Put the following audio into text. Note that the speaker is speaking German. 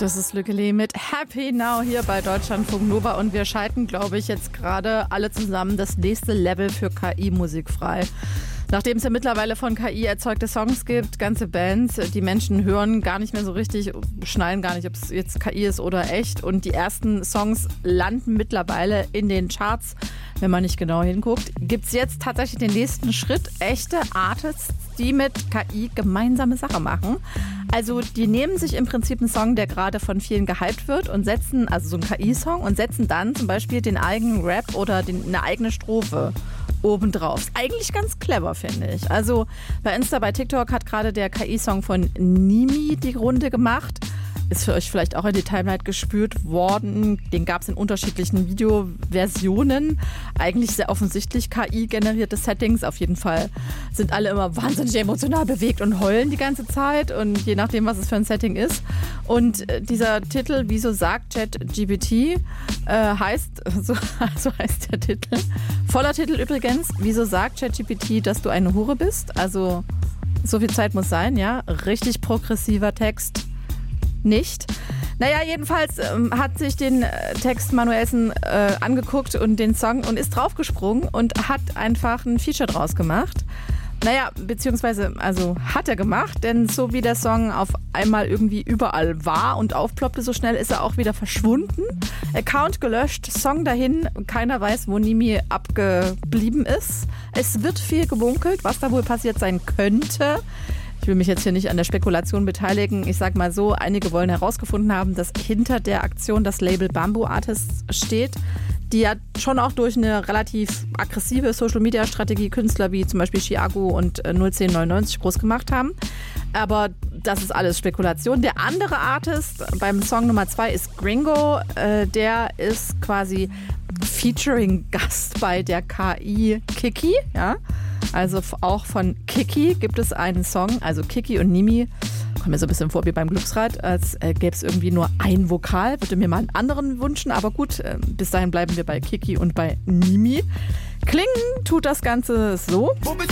Das ist Lückele mit Happy Now hier bei Deutschlandfunk Nova und wir schalten, glaube ich, jetzt gerade alle zusammen das nächste Level für KI-Musik frei. Nachdem es ja mittlerweile von KI erzeugte Songs gibt, ganze Bands, die Menschen hören gar nicht mehr so richtig, schnallen gar nicht, ob es jetzt KI ist oder echt. Und die ersten Songs landen mittlerweile in den Charts, wenn man nicht genau hinguckt. Gibt es jetzt tatsächlich den nächsten Schritt, echte Artists, die mit KI gemeinsame Sache machen. Also die nehmen sich im Prinzip einen Song, der gerade von vielen gehypt wird und setzen, also so einen KI-Song und setzen dann zum Beispiel den eigenen Rap oder eine eigene Strophe obendrauf. Ist eigentlich ganz clever, finde ich. Also bei Insta, bei TikTok hat gerade der KI-Song von Nimi die Runde gemacht. Ist für euch vielleicht auch in die Timeline gespürt worden. Den gab es in unterschiedlichen Videoversionen. Eigentlich sehr offensichtlich KI-generierte Settings. Auf jeden Fall sind alle immer wahnsinnig emotional bewegt und heulen die ganze Zeit. Und je nachdem, was es für ein Setting ist. Und dieser Titel, wieso sagt ChatGPT, heißt, so heißt der Titel. Voller Titel übrigens, wieso sagt ChatGPT, dass du eine Hure bist? Also so viel Zeit muss sein, ja. Richtig progressiver Text. Nicht. Naja, jedenfalls hat sich den Text Manuelsen angeguckt und den Song und ist draufgesprungen und hat einfach ein Feature draus gemacht. Naja, beziehungsweise, also hat er gemacht, denn so wie der Song auf einmal irgendwie überall war und aufploppte, so schnell ist er auch wieder verschwunden. Account gelöscht, Song dahin, keiner weiß, wo Nimi abgeblieben ist. Es wird viel gemunkelt, was da wohl passiert sein könnte. Ich will mich jetzt hier nicht an der Spekulation beteiligen. Ich sag mal so, einige wollen herausgefunden haben, dass hinter der Aktion das Label Bamboo Artists steht, die ja schon auch durch eine relativ aggressive Social-Media-Strategie Künstler wie zum Beispiel Chiago und 01099 groß gemacht haben. Aber das ist alles Spekulation. Der andere Artist beim Song Nummer 2 ist Gringo. Der ist quasi Featuring-Gast bei der KI Kiki, ja. Also auch von Kiki gibt es einen Song, also Kiki und Nimi. Kommt mir so ein bisschen vor wie beim Glücksrad, als gäbe es irgendwie nur ein Vokal. Würde mir mal einen anderen wünschen, aber gut, bis dahin bleiben wir bei Kiki und bei Nimi. Klingen tut das Ganze so.